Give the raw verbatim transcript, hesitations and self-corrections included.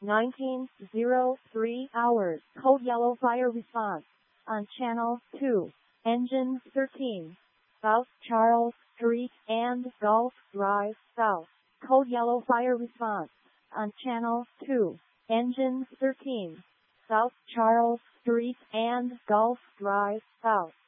nineteen oh three hours. Code yellow fire response on channel two. Engine thirteen. South Charles Street and Gulf Drive South. Code yellow fire response on channel two. Engine thirteen. South Charles Street and Gulf Drive South.